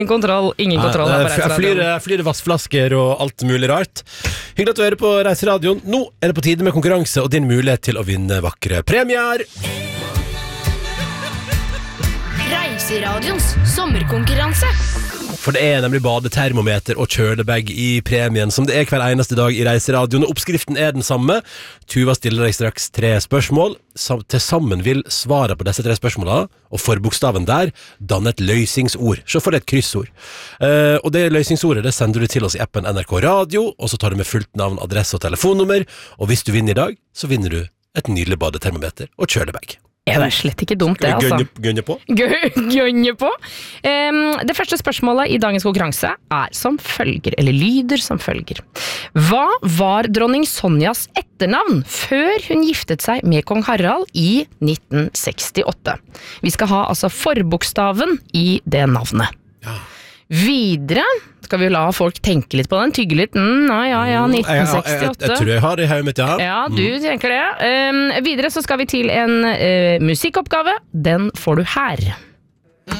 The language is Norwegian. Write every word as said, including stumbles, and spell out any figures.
Ingen kontroll, ingen kontroll her på Jeg flyr, Reiseradioen. jeg flyr vassflasker og alt mulig rart. Hyggelig at du hører på Reiseradioen. Nå er det på tide med konkurranse og din mulighet til å vinne vakre premier. Reiseradions sommerkonkurranse. For det er nemlig badetermometer og kjølebag i premien, som det er hver eneste dag i Reiseradioen. Oppskriften er den samme. Tuva stiller deg straks tre spørsmål. Sam- til sammen vil svare på disse tre spørsmålene, og forbokstaven der, danne et løysingsord. Så får det et kryssord. Eh, og det løysingsordet det sender du til oss i appen N R K Radio, og så tar du med fullt navn, adresse og telefonnummer. Og hvis du vinner i dag, så vinner du et nydelig badetermometer og kjølebag. Ja, det er slett ikke dumt det, altså. Gønne, gønne på? Gø- Gønne på. Um, det første spørsmålet i dagens konkurranse er som følger, eller lyder som følger. Hva var dronning Sonjas etternavn før hun giftet seg med kong Harald i nitten sekstiåtte? Vi skal ha altså forbokstaven i det navnet. Ja. Videre skal vi la folk tenke litt på den, tygge litt. Mm, ja, ja, ja, nitten Jeg, jeg, jeg, sekstiåtte. jeg tror jeg har det i hodet mitt, ja. Ja, du tenker det. Um, videre så skal vi til en uh, musikkoppgave. Den får du her.